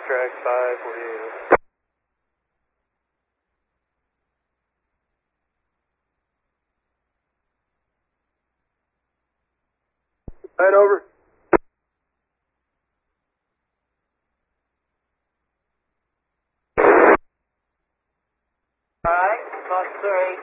track 548. Right over. Alright, Fox 3.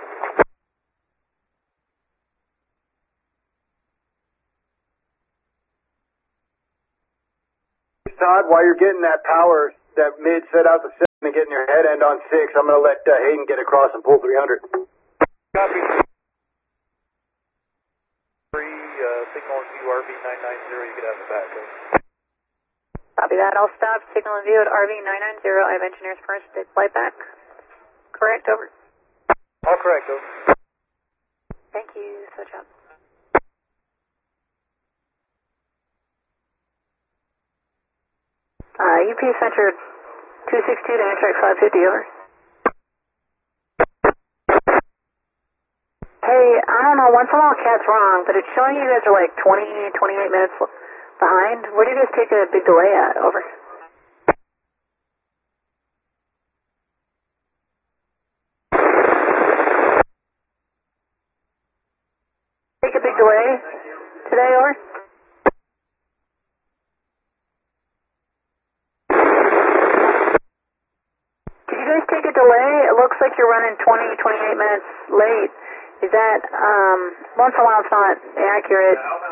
Todd, while you're getting that power, that mid set out the 7 and getting your head end on 6, I'm going to let Hayden get across and pull 300. Copy. 3, signal and view RV 990, you get out the back. Copy that. I'll stop signal and view at RV 990. I have engineers first to flight back. Correct, over. All correct, over. Thank you. Switch up. UP Center 262 to Amtrak 550, over. Hey, I don't know, once in a while CAT's wrong, but it's showing you guys are like 20, 28 minutes behind. Where do you guys take a big delay at, over? Take a big delay today, over? Did you guys take a delay? It looks like you're running 20, 28 minutes late. Is that, once in a while it's not accurate.